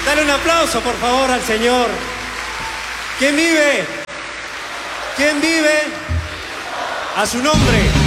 Dale un aplauso, por favor, al Señor. ¿Quién vive? ¿Quién vive? A su nombre.